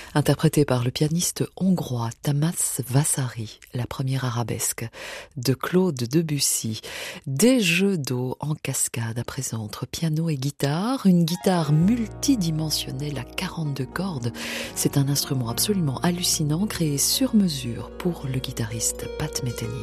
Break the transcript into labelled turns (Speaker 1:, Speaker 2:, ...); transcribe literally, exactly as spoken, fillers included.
Speaker 1: interprétée par le pianiste hongrois Tamás Vasari, la première arabesque de Claude Debussy. Des jeux d'eau en cascade à présent entre piano et guitare, une guitare multidimensionnelle à quarante-deux cordes. C'est un instrument absolument hallucinant créé sur mesure pour le guitariste Pat Metheny.